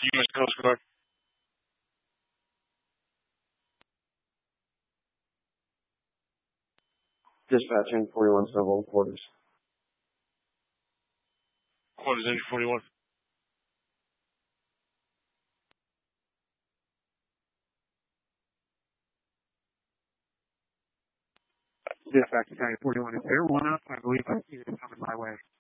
U.S. Coast Guard. Dispatching 41 Snowball quarters. Quarters Engine 41. Dispatch Battalion 41 is there. One up. I believe I see it coming my way.